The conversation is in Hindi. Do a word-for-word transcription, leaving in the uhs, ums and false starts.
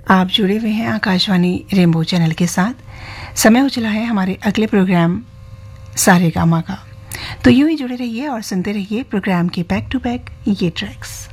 आप जुड़े हुए हैं आकाशवाणी रेनबो चैनल के साथ। समय हो चला है हमारे अगले प्रोग्राम सारेगामा का, तो यूं ही जुड़े रहिए और सुनते रहिए प्रोग्राम के बैक टू बैक ये ट्रैक्स।